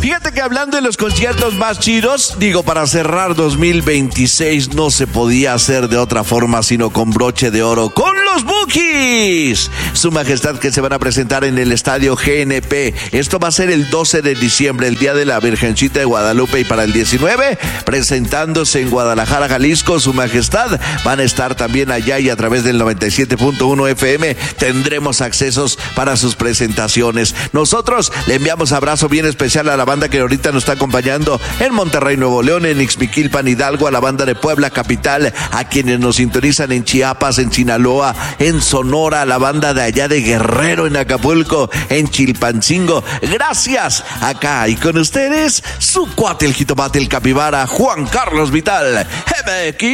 Fíjate que hablando de los conciertos más chidos, para cerrar 2026 no se podía hacer de otra forma sino con broche de oro, con los Bukis. Su Majestad, que se van a presentar en el Estadio GNP. Esto va a ser el 12 de diciembre, el día de la Virgencita de Guadalupe, y para el 19, presentándose en Guadalajara, Jalisco, Su Majestad. Van a estar también allá y a través del 97.1 FM tendremos accesos para sus presentaciones. Nosotros le enviamos abrazo bien especial a la banda que ahorita nos está acompañando en Monterrey, Nuevo León, en Ixmiquilpan, Hidalgo, a la banda de Puebla capital, a quienes nos sintonizan en Chiapas, en Sinaloa, en Sonora, a la banda de allá de Guerrero, en Acapulco, en Chilpancingo. Gracias. Acá y con ustedes, su cuate, el jitomate, el capibara, Juan Carlos Vital, MX.